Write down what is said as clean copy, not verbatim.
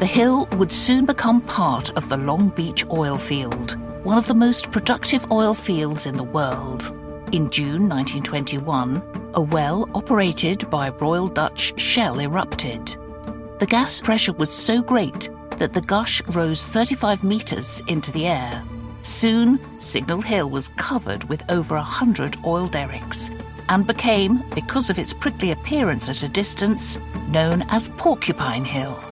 The hill would soon become part of the Long Beach oil field, one of the most productive oil fields in the world. In June 1921, a well operated by Royal Dutch Shell erupted. The gas pressure was so great that the gush rose 35 meters into the air. Soon, Signal Hill was covered with over 100 oil derricks and became, because of its prickly appearance at a distance, known as Porcupine Hill.